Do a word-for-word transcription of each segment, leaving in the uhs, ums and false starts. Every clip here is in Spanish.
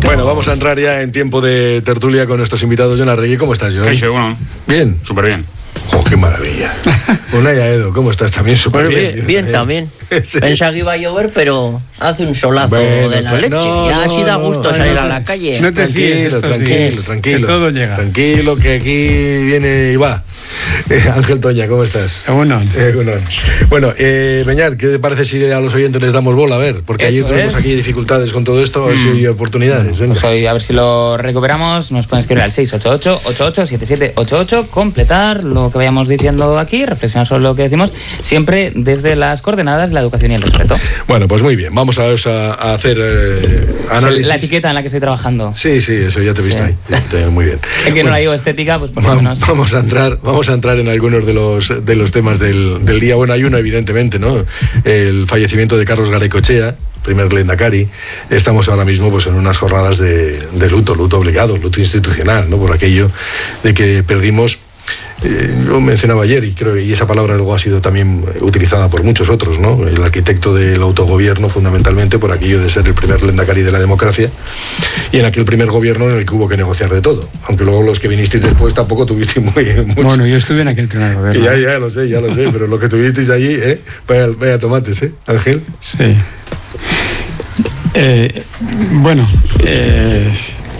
Bueno, vamos a entrar ya en tiempo de tertulia con nuestros invitados. Jon Arregui, ¿cómo estás, Jon? ¿Qué bueno? Bien. Súper bien. ¡Jo, qué maravilla! Unai Aedo, ¿cómo estás? También súper Pues bien. bien, bien también. Sí. Pensaba que iba a llover, pero hace un solazo Bueno, de la pues, leche. no, ya no, así da no, gusto no, salir no, a la no, calle. no te fíes Tranquilo, estos tranquilo, días, tranquilo. que todo llega. Tranquilo, que aquí viene y va. Eh, Ángel Toña, ¿cómo estás? Bueno, Eh, bueno, bueno eh, Beñat, ¿qué te parece si a los oyentes les damos bola? A ver, porque ayer Eso tuvimos es. aquí dificultades con todo esto, a ver si hay oportunidades. Venga. Pues hoy, a ver si lo recuperamos, nos pueden escribir al seis ocho ocho, ocho ocho siete siete ocho ocho, completar lo que vayamos diciendo aquí, reflexionar sobre lo que decimos, siempre desde las coordenadas, la educación y el respeto. Bueno, pues muy bien, vamos a, a hacer eh, análisis. La etiqueta en la que estoy trabajando. Sí, sí, eso ya te he visto Sí. ahí. Ya te- Muy bien. Es que no Bueno, la digo estética, pues por lo va- menos. Vamos a entrar, vamos a entrar en algunos de los de los temas del, del día. Bueno, hay uno, evidentemente, ¿no? El fallecimiento de Carlos Garaikoetxea, primer lehendakari. Estamos ahora mismo pues en unas jornadas de, de luto, luto obligado, luto institucional, ¿no? Por aquello de que perdimos. Eh, yo mencionaba ayer, y creo y esa palabra luego ha sido también utilizada por muchos otros, ¿no? El arquitecto del autogobierno, fundamentalmente por aquello de ser el primer lehendakari de la democracia, y en aquel primer gobierno en el que hubo que negociar de todo, aunque luego los que vinisteis después tampoco tuvisteis muy mucho. bueno, yo estuve en aquel primer Que gobierno. ya, ya lo sé, ya lo sé, pero lo que tuvisteis allí, ¿eh? Vaya, vaya tomates, ¿eh, Ángel? Sí. Eh, bueno, eh,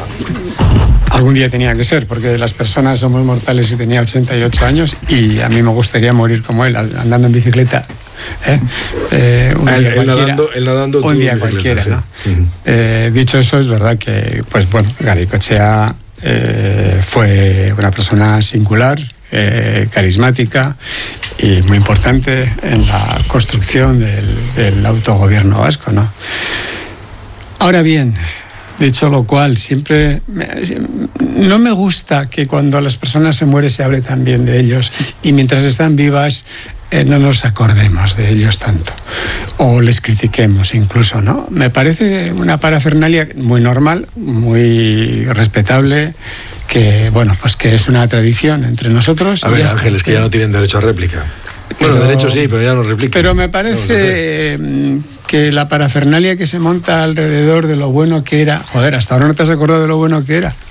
algún día tenía que ser, porque las personas somos mortales y tenía ochenta y ocho años y a mí me gustaría morir como él, andando en bicicleta. ¿eh? Eh, un Ah, día él cualquiera, nadando- él nadando, tú un día en bicicleta, cualquiera, sí. ¿no? Ujú. Eh, dicho eso, es verdad que, pues bueno, Garaikoetxea eh, fue una persona singular, eh, carismática y muy importante en la construcción del, del autogobierno vasco, ¿no? Ahora bien, dicho lo cual, siempre me- no me gusta que cuando las personas se mueren se hable tan bien de ellos y mientras están vivas eh, no nos acordemos de ellos tanto o les critiquemos incluso, ¿no? Me parece una parafernalia muy normal, muy respetable, que bueno, pues que es una tradición entre nosotros. A y ver, ya está. Ángeles, que ya no tienen derecho a réplica. Bueno, Pero- derecho sí, pero ya no replican. Pero me Vamos a hacer. parece mm, que la parafernalia que se monta alrededor de lo bueno que era... Joder, hasta ahora no te has acordado de lo bueno que era.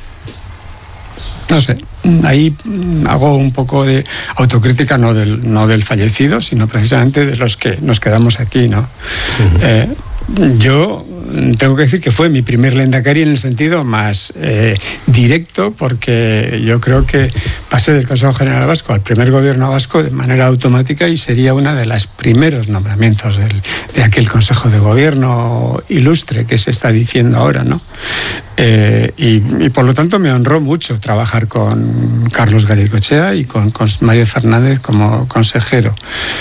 No sé, ahí mm, hago un poco de autocrítica, no del, no del fallecido, sino precisamente de los que nos quedamos aquí, ¿no? Eh, yo tengo que decir que fue mi primer lehendakari en el sentido más eh, directo, porque yo creo que pasé del Consejo General Vasco al primer gobierno vasco de manera automática y sería uno de los primeros nombramientos del, de aquel Consejo de Gobierno ilustre que se está diciendo ahora, ¿no? Eh, y, y por lo tanto me honró mucho trabajar con Carlos Garaikoetxea y con, con Mario Fernández como consejero.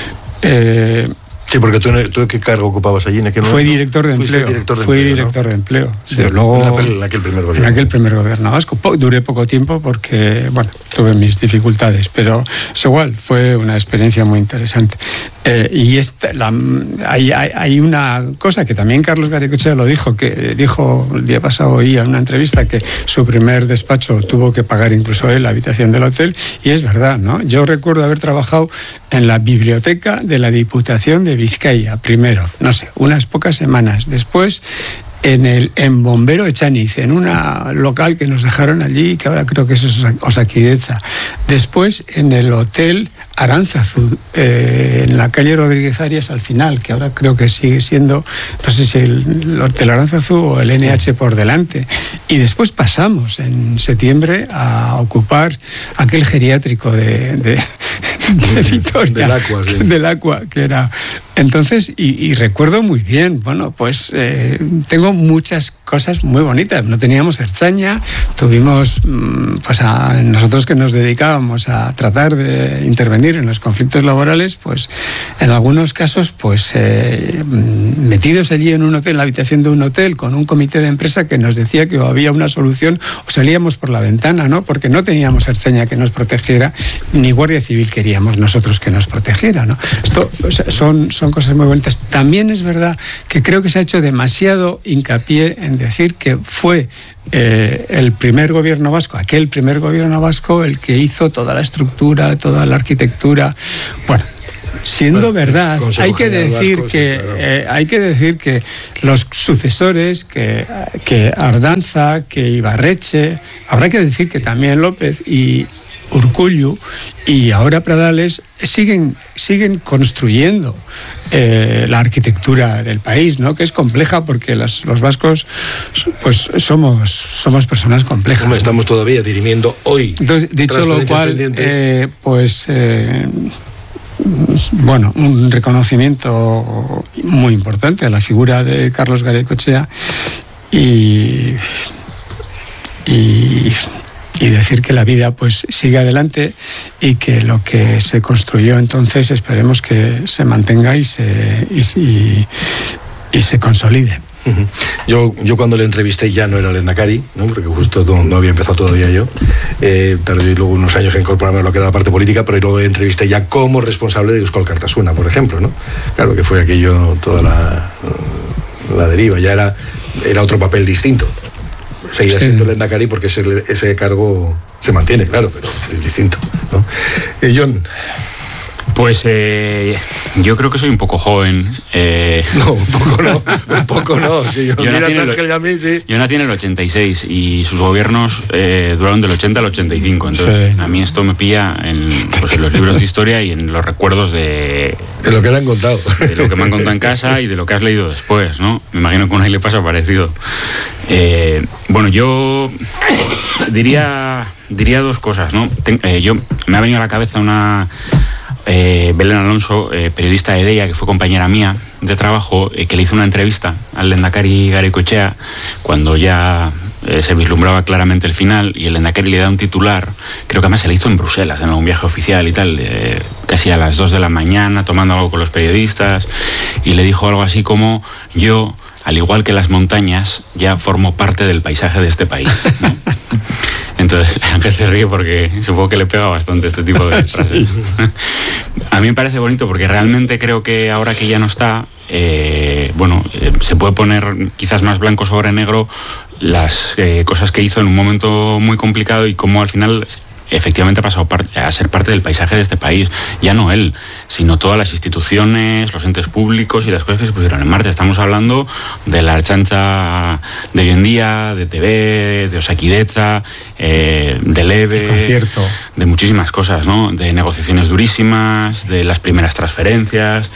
Eh, Sí, porque tú, tú ¿qué cargo ocupabas allí en aquel Fue momento? director de Fuiste empleo. director de Fui empleo, ¿no? director de empleo. Sí, Pero luego, en aquel- en aquel primer gobierno. En aquel primer gobierno vasco. Po- duré poco tiempo porque, bueno, tuve mis dificultades, pero es igual, fue una experiencia muy interesante. Eh, y esta, la, hay, hay, hay una cosa que también Carlos Garaikoetxea lo dijo, que dijo el día pasado oí en una entrevista que su primer despacho tuvo que pagar incluso él la habitación del hotel, y es verdad, ¿no? Yo recuerdo haber trabajado en la biblioteca de la Diputación de Vizcaya, primero, no sé, unas pocas semanas. Después, en el en Bombero Echaniz, en un local que nos dejaron allí, que ahora creo que es Osakidetza. Después, en el Hotel Aránzazu, eh, en la calle Rodríguez Arias al final, que ahora creo que sigue siendo, no sé si el Hotel Aránzazu o el N H por delante. Y después pasamos en septiembre a ocupar aquel geriátrico de, de, de Vitoria. Del Aqua, sí. Del Aqua, que era... Entonces, y, y recuerdo muy bien, bueno, pues eh, tengo muchas cosas muy bonitas. No teníamos Ertzaina, tuvimos, pues a nosotros que nos dedicábamos a tratar de intervenir en los conflictos laborales, pues en algunos casos, pues eh, metidos allí en un hotel, en la habitación de un hotel, con un comité de empresa que nos decía que o había una solución o salíamos por la ventana, ¿no? Porque no teníamos Ertzaina que nos protegiera, ni Guardia Civil queríamos nosotros que nos protegiera, ¿no? Esto o sea, son, son cosas muy bonitas. También es verdad que creo que se ha hecho demasiado hincapié en decir que fue eh, el primer gobierno vasco, aquel primer gobierno vasco, el que hizo toda la estructura, toda la arquitectura. Bueno, siendo Bueno, verdad, Consejo hay que General decir Vasco, que sí, claro. eh, hay que decir que los sucesores, que, que Ardanza, que Ibarretxe, habrá que decir que también López y Urkullu y ahora Pradales siguen, siguen construyendo eh, la arquitectura del país, ¿no? Que es compleja porque las, los vascos pues somos, somos personas complejas. Hombre, estamos todavía dirimiendo hoy. Entonces, dicho lo transferencias cual, pendientes. eh, pues eh, bueno, un reconocimiento muy importante a la figura de Carlos Garaikoetxea y, y y decir que la vida pues sigue adelante y que lo que se construyó entonces esperemos que se mantenga y se y, y, y se consolide. Uh-huh. Yo, yo cuando le entrevisté ya no era Lehendakari, ¿no? Porque justo no, no había empezado todavía yo. Eh, tardé luego unos años en incorporarme a lo que era la parte política, pero luego le entrevisté ya como responsable de Eusko Alkartasuna, por ejemplo, ¿no? Claro que fue aquello, toda la, la deriva, ya era, era otro papel distinto. Seguirá sí. siendo Lehendakari porque ese, ese cargo se mantiene, claro, pero es distinto, ¿no? Eh, John. Pues eh, yo creo que soy un poco joven. Eh... No, un poco no, un poco no. Si yo, yo, nací Ángel el, y a mí, sí. yo nací en el ochenta y seis y sus gobiernos eh, duraron del ochenta al ochenta y cinco. Entonces, sí. a mí esto me pilla en, pues, en los libros de historia y en los recuerdos de... De lo que le han contado. De lo que me han contado en casa y de lo que has leído después, ¿no? Me imagino que a Unai le pasa parecido. Eh, bueno, yo diría, diría dos cosas, ¿no? Ten, eh, yo, me ha venido a la cabeza una... Eh, Belén Alonso, eh, periodista de Deia, que fue compañera mía de trabajo, eh, que le hizo una entrevista al Lehendakari Garaikoetxea cuando ya eh, se vislumbraba claramente el final y el Lehendakari le da un titular, creo que además se le hizo en Bruselas, en algún viaje oficial y tal, eh, casi a las dos de la mañana, tomando algo con los periodistas, y le dijo algo así como: yo, al igual que las montañas, ya formo parte del paisaje de este país, ¿no? Entonces, Ángel se ríe porque supongo que le pega bastante este tipo de frases. Sí. A mí me parece bonito porque realmente creo que ahora que ya no está, eh, bueno, eh, se puede poner quizás más blanco sobre negro las eh, cosas que hizo en un momento muy complicado y cómo al final... efectivamente ha pasado a ser parte del paisaje de este país. Ya no él, sino todas las instituciones, los entes públicos y las cosas que se pusieron en marcha. Estamos hablando de la Ertzaintza de hoy en día, de T V, de Osakidetza, eh, del E B E, de muchísimas cosas, ¿no? De negociaciones durísimas, de las primeras transferencias.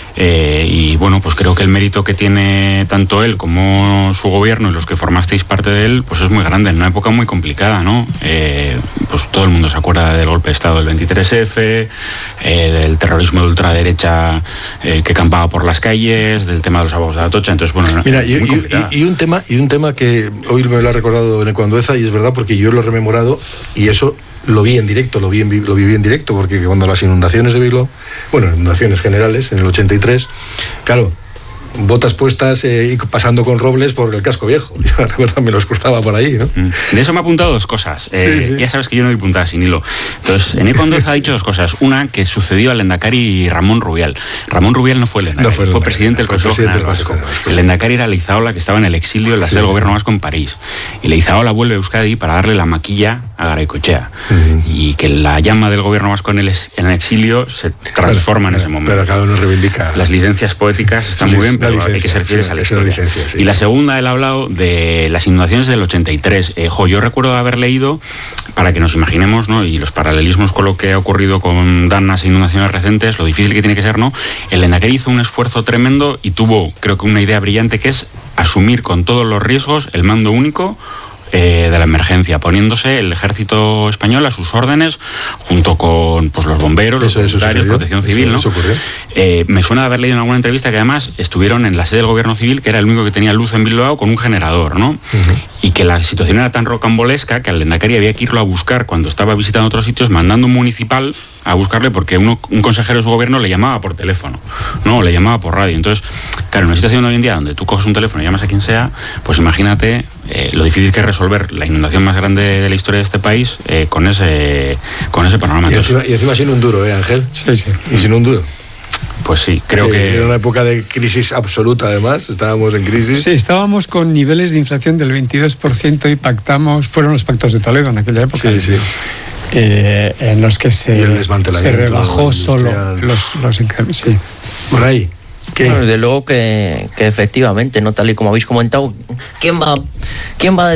Eh, y bueno, pues creo que el mérito que tiene tanto él como su gobierno y los que formasteis parte de él, pues es muy grande, en una época muy complicada, ¿no? Eh, pues todo el mundo se acuerda del golpe de Estado del veintitrés efe, eh, del terrorismo de ultraderecha eh, que campaba por las calles, del tema de los abogados de Atocha, entonces bueno, mira, y, muy y, y un tema y un tema que hoy me lo ha recordado en Ecuandueza y es verdad porque yo lo he rememorado y eso lo vi en directo, lo vi en, lo viví en directo, porque cuando las inundaciones de Bilbao, bueno, inundaciones generales, en el ochenta y tres, claro, botas puestas eh, y pasando con robles por el casco viejo. Yo recuerdo, me los cruzaba por ahí, ¿no? De eso me ha apuntado dos cosas. Eh, sí, sí. Ya sabes que yo no doy puntadas sin hilo. Entonces, en Ecuandueza ha dicho dos cosas. Una, que sucedió al Lehendakari Ramón Rubial. Ramón Rubial no fue el Lehendakari, no fue, el fue presidente del Consejo General Vasco. El Lehendakari era Leizaola, que estaba en el exilio en la sede sí, del gobierno vasco en París. Y Leizaola vuelve a Euskadi para darle la maquilla a Garaikoetxea. Uh-huh. Y que la llama del gobierno vasco en el, ex, en el exilio se transforma pero, en ese momento. Pero cada uno reivindica. Las licencias poéticas están sí, muy bien, pero hay que ser fieles a la historia. Licencia, sí. Y la segunda, él ha hablado de las inundaciones del ochenta y tres. Eh, jo, yo recuerdo haber leído, para que nos imaginemos, ¿no? Y los paralelismos con lo que ha ocurrido con danas e inundaciones recientes, lo difícil que tiene que ser, ¿no? El Lehendakari hizo un esfuerzo tremendo y tuvo, creo que una idea brillante, que es asumir con todos los riesgos el mando único Eh, de la emergencia, poniéndose el ejército español a sus órdenes junto con pues, los bomberos, eso, los voluntarios, protección civil, eso, ¿no? Eso eh, me suena de haber leído en alguna entrevista que además estuvieron en la sede del gobierno civil, que era el único que tenía luz en Bilbao, con un generador, ¿no? Uh-huh. Y que la situación era tan rocambolesca que al Lehendakari había que irlo a buscar cuando estaba visitando otros sitios, mandando un municipal a buscarle porque uno, un consejero de su gobierno le llamaba por teléfono, no, le llamaba por radio. Entonces, claro, en una situación de hoy en día donde tú coges un teléfono y llamas a quien sea, pues imagínate eh, lo difícil que es resolver la inundación más grande de la historia de este país eh, con ese con ese panorama. Y encima, y encima sin un duro, ¿eh, Ángel? Sí, sí. Y sin un duro. Pues sí, creo que, que... Era una época de crisis absoluta, además, estábamos en crisis. Sí, estábamos con niveles de inflación del veintidós por ciento y pactamos, fueron los pactos de Toledo en aquella época. Sí, sí. eh, en los que Y se, el se desmantelamiento rebajó solo industrial. los, los incrementos. Sí. Por ahí. ¿Qué? Bueno, desde luego que, que efectivamente, ¿no? Tal y como habéis comentado, ¿quién va, quién va a